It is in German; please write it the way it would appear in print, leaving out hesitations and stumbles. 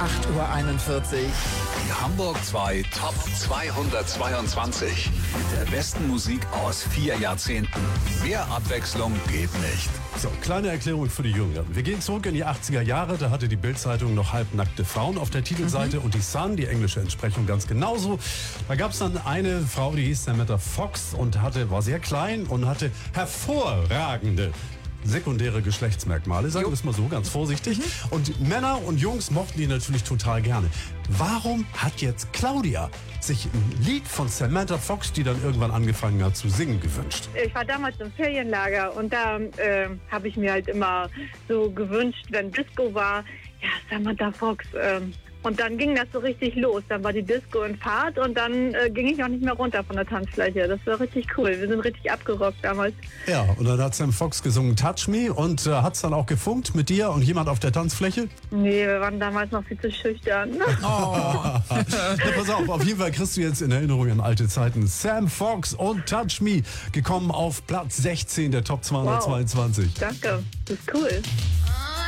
8:41 Uhr. Die Hamburg 2 Top 222. Mit der besten Musik aus 4 Jahrzehnten. Mehr Abwechslung geht nicht. So, kleine Erklärung für die Jüngeren. Wir gehen zurück in die 80er Jahre. Da hatte die Bild-Zeitung noch halbnackte Frauen auf der Titelseite und die Sun, die englische Entsprechung, ganz genauso. Da gab es dann eine Frau, die hieß Samantha Fox und war sehr klein und hatte hervorragende sekundäre Geschlechtsmerkmale, sagen wir es mal so, ganz vorsichtig. Und Männer und Jungs mochten die natürlich total gerne. Warum hat jetzt Claudia sich ein Lied von Samantha Fox, die dann irgendwann angefangen hat zu singen, gewünscht? Ich war damals im Ferienlager und da habe ich mir halt immer so gewünscht, wenn Disco war, ja, Samantha Fox. Und dann ging das so richtig los. Dann war die Disco in Fahrt und dann ging ich auch nicht mehr runter von der Tanzfläche. Das war richtig cool. Wir sind richtig abgerockt damals. Ja, und dann hat Sam Fox gesungen Touch Me und hat es dann auch gefunkt mit dir und jemand auf der Tanzfläche? Nee, wir waren damals noch viel zu schüchtern. Na, pass auf jeden Fall kriegst du jetzt in Erinnerung an alte Zeiten. Sam Fox und Touch Me, gekommen auf Platz 16 der Top 222. Wow. Danke, das ist cool.